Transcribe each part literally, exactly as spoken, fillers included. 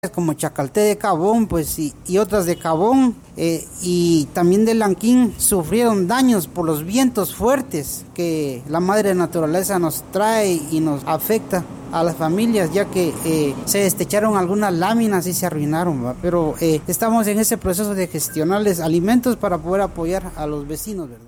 como Chacalté de Cabón, pues y, y otras de Cabón eh, y también de Lanquín sufrieron daños por los vientos fuertes que la madre naturaleza nos trae y nos afecta a las familias, ya que eh, se destecharon algunas láminas y se arruinaron, ¿va? Pero eh, estamos en ese proceso de gestionarles alimentos para poder apoyar a los vecinos, ¿verdad?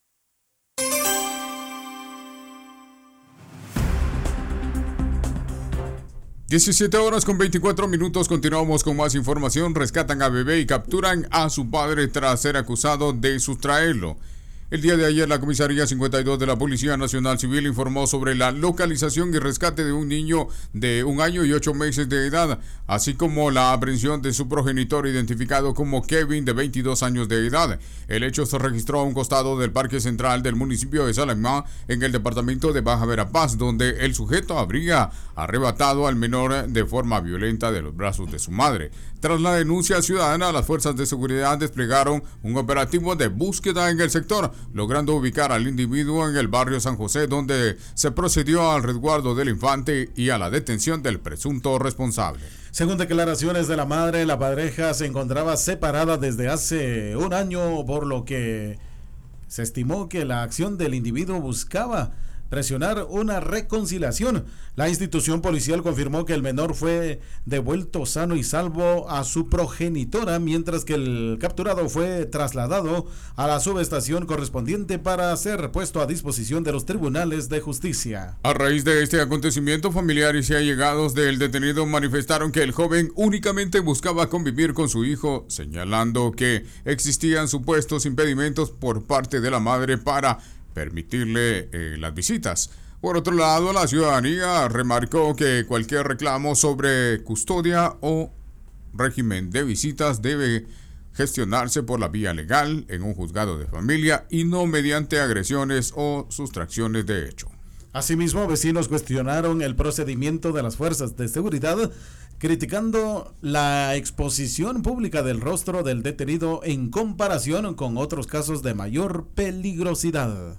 diecisiete horas con veinticuatro minutos, continuamos con más información. Rescatan a bebé y capturan a su padre tras ser acusado de sustraerlo. El día de ayer, la Comisaría cincuenta y dos de la Policía Nacional Civil informó sobre la localización y rescate de un niño de un año y ocho meses de edad, así como la aprehensión de su progenitor identificado como Kevin, de veintidós años de edad. El hecho se registró a un costado del Parque Central del municipio de Salamá, en el departamento de Baja Verapaz, donde el sujeto habría arrebatado al menor de forma violenta de los brazos de su madre. Tras la denuncia ciudadana, las fuerzas de seguridad desplegaron un operativo de búsqueda en el sector, logrando ubicar al individuo en el barrio San José, donde se procedió al resguardo del infante y a la detención del presunto responsable. Según declaraciones de la madre, la pareja se encontraba separada desde hace un año, por lo que se estimó que la acción del individuo buscaba presionar una reconciliación. La institución policial confirmó que el menor fue devuelto sano y salvo a su progenitora, mientras que el capturado fue trasladado a la subestación correspondiente para ser puesto a disposición de los tribunales de justicia. A raíz de este acontecimiento, familiares y allegados del detenido manifestaron que el joven únicamente buscaba convivir con su hijo, señalando que existían supuestos impedimentos por parte de la madre para permitirle eh, las visitas. Por otro lado, la ciudadanía remarcó que cualquier reclamo sobre custodia o régimen de visitas debe gestionarse por la vía legal en un juzgado de familia y no mediante agresiones o sustracciones de hecho. Asimismo, vecinos cuestionaron el procedimiento de las fuerzas de seguridad, criticando la exposición pública del rostro del detenido en comparación con otros casos de mayor peligrosidad.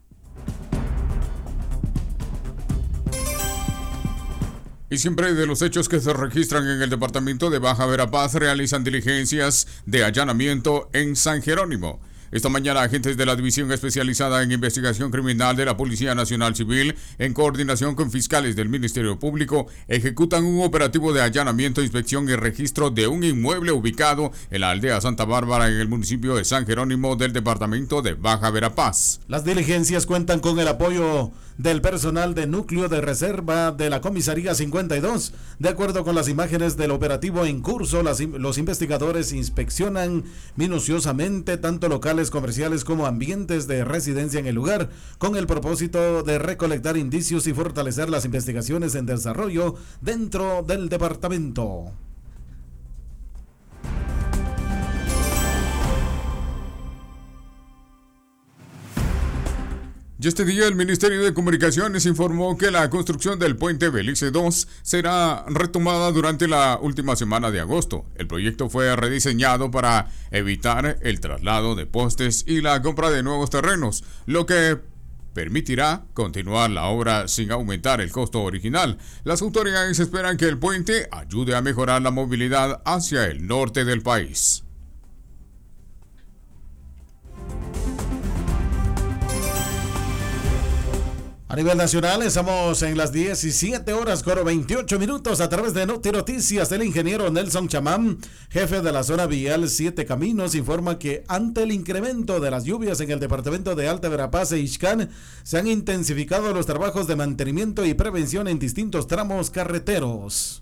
Y siempre de los hechos que se registran en el departamento de Baja Verapaz, realizan diligencias de allanamiento en San Jerónimo. Esta mañana, agentes de la División Especializada en Investigación Criminal de la Policía Nacional Civil, en coordinación con fiscales del Ministerio Público, ejecutan un operativo de allanamiento, inspección y registro de un inmueble ubicado en la aldea Santa Bárbara, en el municipio de San Jerónimo del departamento de Baja Verapaz. Las diligencias cuentan con el apoyo del personal de núcleo de reserva de la Comisaría cincuenta y dos. De acuerdo con las imágenes del operativo en curso, las, los investigadores inspeccionan minuciosamente tanto locales comerciales como ambientes de residencia en el lugar, con el propósito de recolectar indicios y fortalecer las investigaciones en desarrollo dentro del departamento. Y este día el Ministerio de Comunicaciones informó que la construcción del puente Belice dos será retomada durante la última semana de agosto. El proyecto fue rediseñado para evitar el traslado de postes y la compra de nuevos terrenos, lo que permitirá continuar la obra sin aumentar el costo original. Las autoridades esperan que el puente ayude a mejorar la movilidad hacia el norte del país. A nivel nacional, estamos en las diecisiete horas con veintiocho minutos a través de Noti Noticias. El ingeniero Nelson Chamán, jefe de la zona vial Siete Caminos, informa que ante el incremento de las lluvias en el departamento de Alta Verapaz e Ixcán, se han intensificado los trabajos de mantenimiento y prevención en distintos tramos carreteros.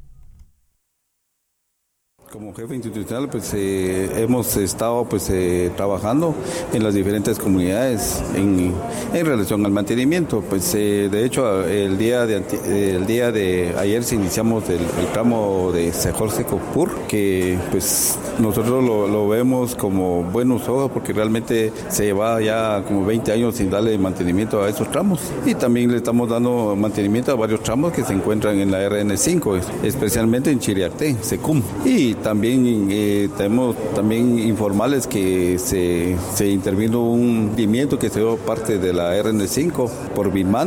Como jefe institucional, pues eh, hemos estado pues eh, trabajando en las diferentes comunidades en, en relación al mantenimiento. Pues eh, de hecho el día de el día de ayer se iniciamos el, el tramo de Jorge Copur, que pues nosotros lo, lo vemos como buenos ojos porque realmente se lleva ya como veinte años sin darle mantenimiento a esos tramos, y también le estamos dando mantenimiento a varios tramos que se encuentran en la R N cinco, especialmente en Chiriacté, Secum, y también eh, tenemos también informarles que se, se intervino un hundimiento que se dio parte de la R N cinco por Birmania,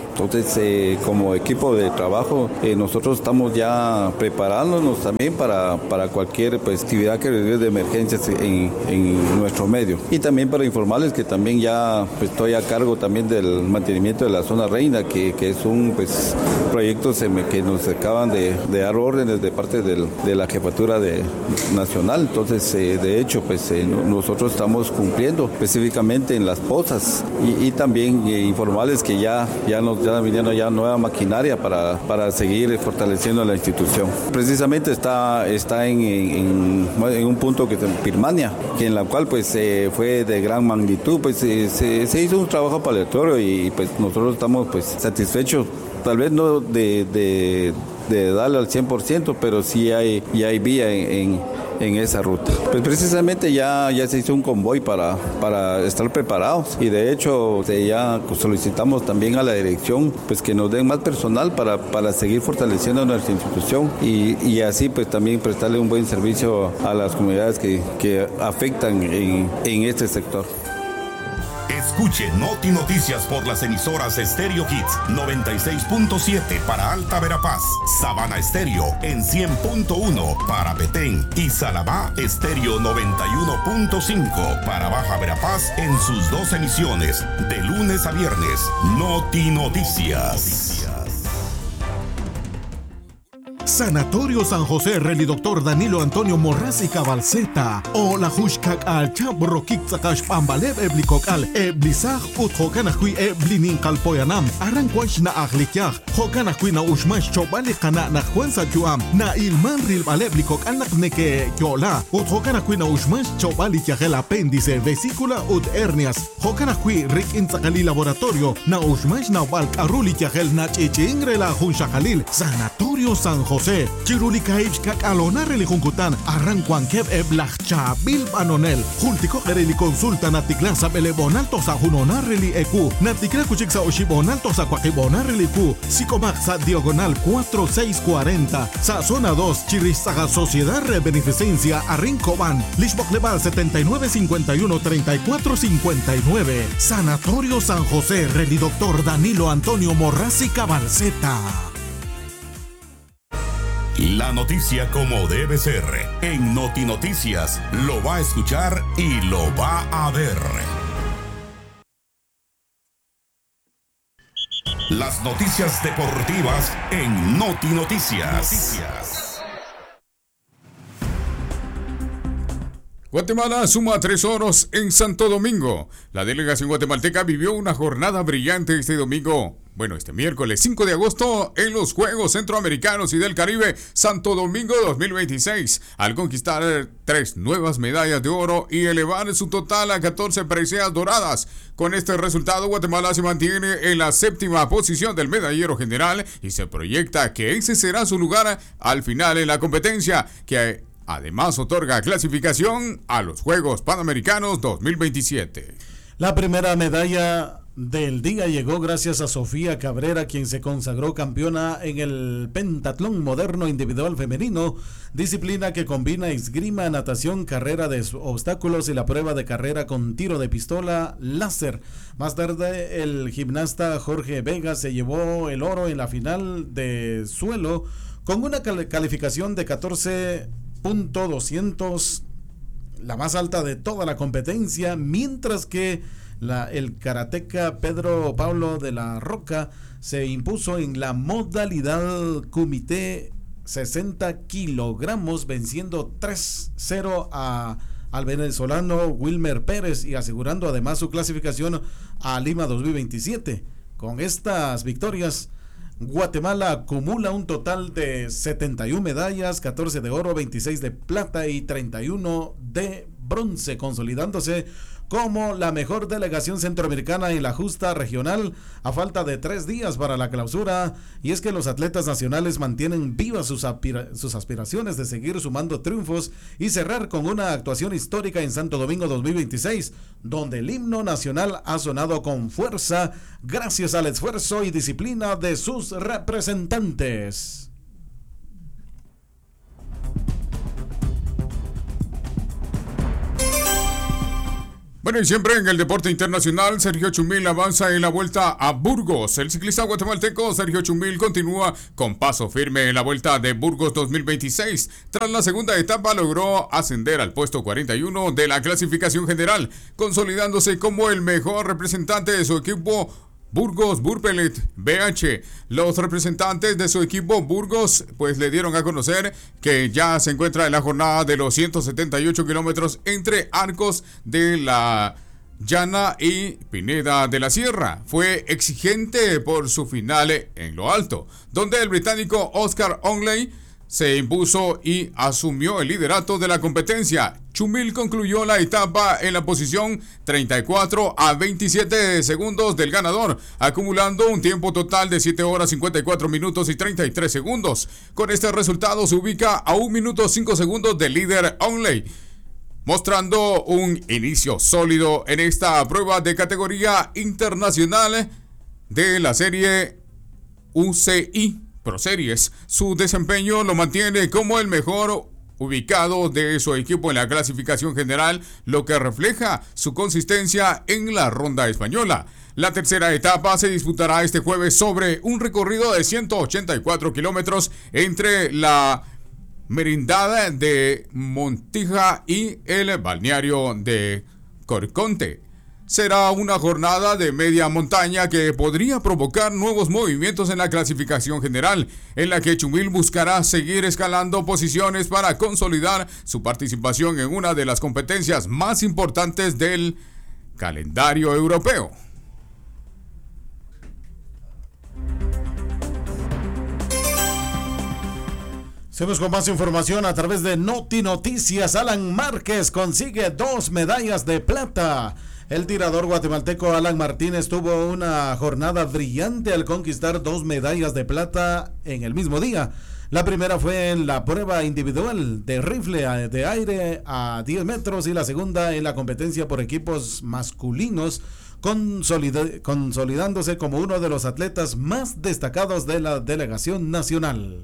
Entonces, eh, como equipo de trabajo, eh, nosotros estamos ya preparándonos también para, para cualquier pues, actividad que requiera de emergencias en, en nuestro medio. Y también para informarles que también ya pues, estoy a cargo también del mantenimiento de la zona reina, que, que es un pues, proyecto que nos acaban de, de dar órdenes de parte del, de la jefatura de, nacional. Entonces, eh, de hecho, pues eh, nosotros estamos cumpliendo específicamente en las pozas y, y también eh, informarles que ya, ya nos ya vinieron ya nueva maquinaria para, para seguir fortaleciendo la institución. Precisamente está, está en, en, en un punto que es en Birmania, que en la cual pues eh, fue de gran magnitud, pues eh, se, se hizo un trabajo paletorio y pues nosotros estamos pues satisfechos, tal vez no de, de, de darle al cien por ciento, pero sí hay, ya hay vía en, en, en esa ruta. Pues precisamente ya, ya se hizo un convoy para, para estar preparados y de hecho ya solicitamos también a la dirección pues que nos den más personal para, para seguir fortaleciendo nuestra institución y, y así pues también prestarle un buen servicio a las comunidades que, que afectan en, en este sector. Escuche Noti Noticias por las emisoras Stereo Hits noventa y seis punto siete para Alta Verapaz, Sabana Estéreo en cien punto uno para Petén y Salamá Estéreo noventa y uno punto cinco para Baja Verapaz en sus dos emisiones de lunes a viernes. Noti Noticias. Sanatorio San José, Reli Doctor Danilo Antonio Morraz y Cabalceta. O la Hushkak al Chabro Kikzakash Pambalev Eblikokal, Eblizaj Ut Hokanakui Eblinin Kalpoyanam, Aranquash na Aglikyaj, Hokanakui na Ushmash Chobali Kana na Juanza Juam, na Ilman Ril Baleblikok Alnakneke Yola, Ut Hokanakui na Ushmash Chobali Yagel Apéndice, Vesícula Ut Hernias, Hokanakui Rik Inzakali Laboratorio, na Ushmash na Balk Aruli Yagel na Chichingre la Hunshakalil, Sanatorio San José. Chiruli Kaibs Kak Alona Reli Juncutan, Arranquan Kev Eblachcha Bil Banonel, Jultico Reli Consulta Naticlanza Belebonal Tosa Junona Reli Ecu, Naticla Cuchiksa Oshibonal Tosa Quakibona Reli Q, Psicomaxa Diagonal cuatro seis cuarenta, Sa Zona dos, Chirizaga Sociedad de Beneficencia Arrincoban, Lishbok Leval setenta y nueve cincuenta y uno treinta y cuatro cincuenta y nueve, Sanatorio San José, Reli Doctor Danilo Antonio Morraz y Cabalceta. La noticia como debe ser. En Noti Noticias lo va a escuchar y lo va a ver. Las noticias deportivas en Noti Noticias. Guatemala suma tres oros en Santo Domingo. La delegación guatemalteca vivió una jornada brillante este domingo, bueno, este miércoles cinco de agosto, en los Juegos Centroamericanos y del Caribe Santo Domingo dos mil veintiséis, al conquistar tres nuevas medallas de oro y elevar su total a catorce preseas doradas. Con este resultado, Guatemala se mantiene en la séptima posición del medallero general y se proyecta que ese será su lugar al final en la competencia, que además otorga clasificación a los Juegos Panamericanos dos mil veintisiete. La primera medalla del día llegó gracias a Sofía Cabrera, quien se consagró campeona en el pentatlón moderno individual femenino, disciplina que combina esgrima, natación, carrera de obstáculos y la prueba de carrera con tiro de pistola láser. Más tarde, el gimnasta Jorge Vega se llevó el oro en la final de suelo con una calificación de catorce punto doscientos, la más alta de toda la competencia, mientras que la, el karateca Pedro Pablo de la Roca se impuso en la modalidad kumité sesenta kilogramos, venciendo tres cero a, al venezolano Wilmer Pérez y asegurando además su clasificación a Lima dos mil veintisiete. Con estas victorias, Guatemala acumula un total de setenta y una medallas, catorce de oro, veintiséis de plata y treinta y uno de bronce, consolidándose como la mejor delegación centroamericana en la justa regional a falta de tres días para la clausura. Y es que los atletas nacionales mantienen vivas sus, aspira- sus aspiraciones de seguir sumando triunfos y cerrar con una actuación histórica en Santo Domingo dos mil veintiséis, donde el himno nacional ha sonado con fuerza gracias al esfuerzo y disciplina de sus representantes. Bueno, y siempre en el deporte internacional, Sergio Chumil avanza en la vuelta a Burgos. El ciclista guatemalteco Sergio Chumil continúa con paso firme en la vuelta de Burgos dos mil veintiséis. Tras la segunda etapa logró ascender al puesto cuarenta y uno de la clasificación general, consolidándose como el mejor representante de su equipo Burgos Burpelet B H. Los representantes de su equipo Burgos pues le dieron a conocer que ya se encuentra en la jornada de los ciento setenta y ocho kilómetros entre Arcos de la Llana y Pineda de la Sierra. Fue exigente por su final en lo alto, donde el británico Oscar Onley se impuso y asumió el liderato de la competencia. Chumil concluyó la etapa en la posición treinta y cuatro a veintisiete segundos del ganador, acumulando un tiempo total de siete horas cincuenta y cuatro minutos y treinta y tres segundos. Con este resultado se ubica a un minuto cinco segundos del líder Onley, mostrando un inicio sólido en esta prueba de categoría internacional de la serie U C I Pro Series. Su desempeño lo mantiene como el mejor ubicado de su equipo en la clasificación general, lo que refleja su consistencia en la ronda española. La tercera etapa se disputará este jueves sobre un recorrido de ciento ochenta y cuatro kilómetros entre la merindada de Montija y el balneario de Corconte. Será una jornada de media montaña que podría provocar nuevos movimientos en la clasificación general, en la que Chumil buscará seguir escalando posiciones para consolidar su participación en una de las competencias más importantes del calendario europeo. Seguimos con más información a través de Noti Noticias. Alan Márquez consigue dos medallas de plata. El tirador guatemalteco Alan Martínez tuvo una jornada brillante al conquistar dos medallas de plata en el mismo día. La primera fue en la prueba individual de rifle de aire a diez metros y la segunda en la competencia por equipos masculinos, consolid- consolidándose como uno de los atletas más destacados de la delegación nacional.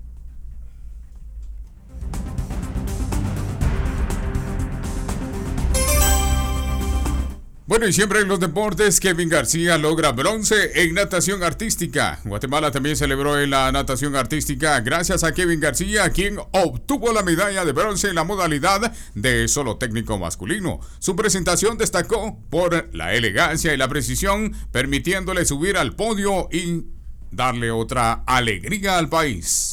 Bueno, y siempre en los deportes, Kevin García logra bronce en natación artística. Guatemala también celebró en la natación artística gracias a Kevin García, quien obtuvo la medalla de bronce en la modalidad de solo técnico masculino. Su presentación destacó por la elegancia y la precisión, permitiéndole subir al podio y darle otra alegría al país.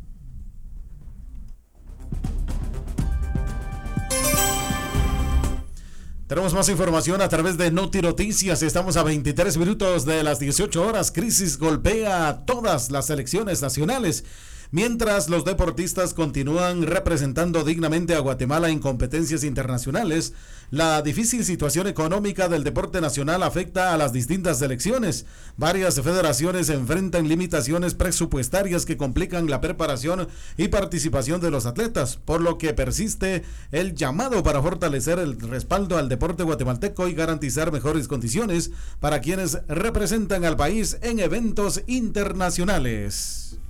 Tenemos más información a través de Noti Noticias. Estamos a veintitrés minutos de las dieciocho horas. Crisis golpea a todas las selecciones nacionales. Mientras los deportistas continúan representando dignamente a Guatemala en competencias internacionales, la difícil situación económica del deporte nacional afecta a las distintas selecciones. Varias federaciones enfrentan limitaciones presupuestarias que complican la preparación y participación de los atletas, por lo que persiste el llamado para fortalecer el respaldo al deporte guatemalteco y garantizar mejores condiciones para quienes representan al país en eventos internacionales.